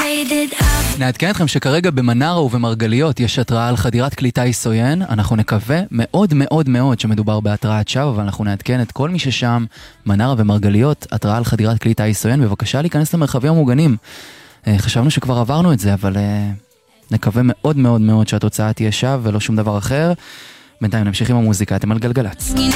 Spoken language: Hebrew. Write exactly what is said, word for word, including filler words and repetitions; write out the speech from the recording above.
נעדכן אתכם שכרגע במנרה ובמרגליות יש התראה על חדירת כלי טיס עוין. אנחנו נקווה מאוד מאוד מאוד שמדובר בהתראת שווא, אבל אנחנו נעדכן את כל מי ששם, מנרה ומרגליות, התראה על חדירת כלי טיס עוין. בבקשה להיכנס למרחבים המוגנים. חשבנו שכבר עברנו את זה, אבל נקווה מאוד מאוד מאוד שהתוצאה תהיה שווא ולא שום דבר אחר. בינתיים נמשיך עם המוזיקה, אתם על גלגלץ.